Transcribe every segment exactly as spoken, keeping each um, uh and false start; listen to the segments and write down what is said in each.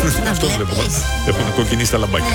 Αυτό βλέπω. Έχουν κοκκινήσει τα λαμπάκια.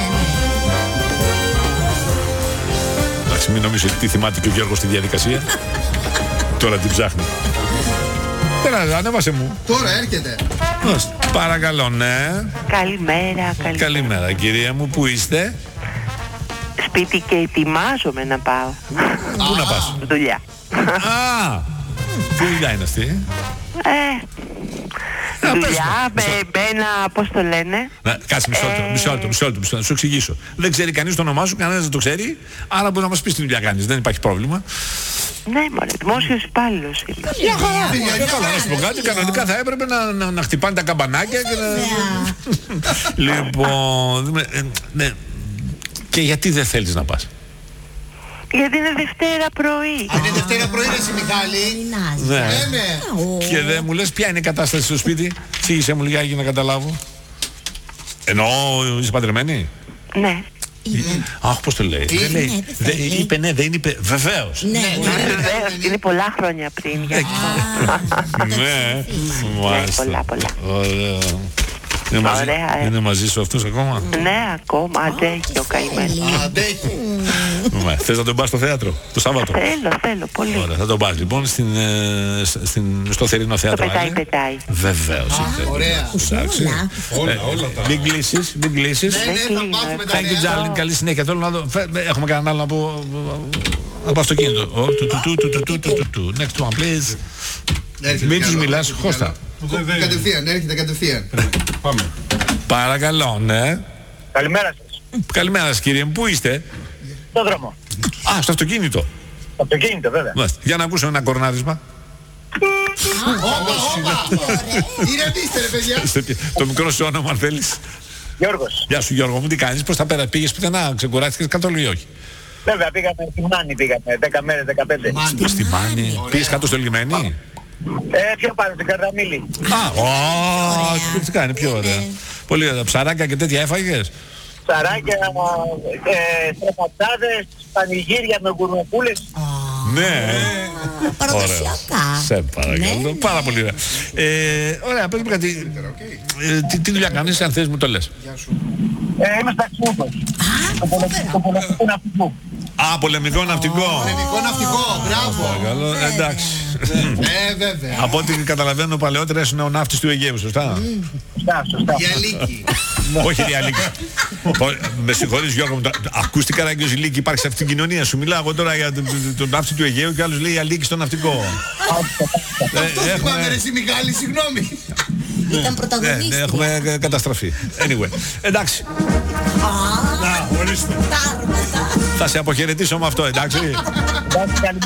Εντάξει, μην νομίζω ότι τι θυμάται και ο Γιώργος στη διαδικασία. Τώρα την ψάχνει. Τώρα, ανέβασε μου. Τώρα έρχεται. Παρακαλώ, ναι. Καλημέρα, καλημέρα. Καλημέρα, κυρία μου, πού είστε? Σπίτι και ετοιμάζομαι να πάω. Πού να πας? Δουλειά. Α, τι δουλειά είναι αυτή? Ε, δουλειά με ένα, πώς το λένε? Κάτσε μισό λεπτό, μισό λεπτό, μισό λεπτό, να σου εξηγήσω. Δεν ξέρει κανείς το όνομά σου, κανένας δεν το ξέρει, άρα μπορεί να μας πεις τι δουλειά κάνεις, δεν υπάρχει πρόβλημα. Ναι, μωρέ, δημόσιος υπάλληλος είμαι. Για χαρά, καλά, να σου πω κάτι, κανονικά θα έπρεπε να, να, να χτυπάνε τα καμπανάκια και να... Λοιπόν, ναι, και γιατί δεν θέλεις να πας? Γιατί είναι Δευτέρα πρωί. Αν είναι Δευτέρα πρωί, ρε εσύ Μιχάλη. Ναι. Ναι. Και δεν μου λες ποια είναι η κατάσταση στο σπίτι? Εξήγησέ μου λιγάκι να καταλάβω. Εννοώ, είσαι παντρεμένη? Ναι. Αχ, πώς το λέει? Δεν λέει. Είπε ναι, δεν είπε βεβαίως. Ναι, βεβαίως. Είναι πολλά χρόνια πριν. Ναι, μάλιστα. Πολλά, πολλά. Ωραία. Είναι μαζί, Ωραία, ε. είναι μαζί σου αυτός ακόμα? Ναι, ακόμα, αντέχει ο καημένος. Αντέχει. Θες να τον πας στο θέατρο το Σάββατο? Θέλω, θέλω, πολύ. Ωραία, θα τον πας λοιπόν στην, ε, στην, στο θερινό θέατρο. Το πετάει, Άλλη. πετάει. Βεβαίως. Ωραία. Εντάξει. Όλα, όλα τα. Μην κλείσεις, μην κλείσεις. Ναι, ναι, θα πάμε με τα Thank you, darling. Καλή συνέχεια. Θέλω να δω. Έχουμε κανέναν άλλο από, από αυτοκίνητο. Oh, του, του, του, του, του, του, του, του. Next one, please. Μην τους μιλάς, χώστα. Κατευθείαν, έρχεται κατευθείαν. Πάμε. Παρακαλώ, ναι. Καλημέρα σας. Καλημέρα σας, κύριε μου. Πού είστε? Στο δρόμο. Α, στο αυτοκίνητο. Στο αυτοκίνητο, βέβαια. Μάλιστα. Για να ακούσω ένα κορνάρισμα. Ηρεμήστε, ρε παιδιά. Το μικρό σου όνομα, αν θέλεις. Γιώργος. Γεια σου, Γιώργο μου, τι κάνεις? Πώς θα πέρα? Πήγες πουθενά? Ξεκουράστηκες καθόλου ή όχι? Βέβαια, πήγαμε στη Μάνη, πήγαμε δέκα μέρες, δεκαπέντε. Στη Μάνη. Πήγες κάτω στο λιμένι? Ε, πιο πάνω, στην Καρδαμίλη. Α, ω, τι κάνει, πιο ωραία. Πολύ ωραία. Ψαράκια και τέτοια έφαγες? Ψαράκια, ε, στροφατσάδες, πανηγύρια με γκουρμοπούλες. Ναι. Παραδοσιακά. Σε παρακαλώ. Πάρα πολύ ωραία. Ε, ωραία, πες μου κάτι. Ε, τι, τι δουλειά κάνεις, αν θες μου το λες? Ε, είμαι ταξιούχος. Το πολεμικό ναυτικό. Α, πολεμικό ναυτικό. Πολεμικό ναυτικό, μπράβο. Παρακαλώ, εντάξει. Ε, βέβαια. Από ό,τι καταλαβαίνω παλαιότερα ήσουν ο ναύτης του Αιγαίου, σωστά? Σωστά, σωστά. Η Αλίκη. Όχι η Αλίκη. Με συγχωρείς, Γιώργο μου, ακούστηκα να η Λίκη υπάρχει σε αυτήν την κοινωνία. Σου μιλάω εγώ τώρα για τον ναύτη του Αιγαίου και άλλος λέει η Αλίκη στο ναυτικό. Πάμε ρε εσύ Μιχάλη, συγγνώμη. Ήταν πρωταγωνίστρια. Έχουμε καταστραφεί. Anyway, εντάξει. Να, ορίστε. Θα σε αποχαιρετήσω με αυτό, εντάξει. Εντάξει, καλημέρα.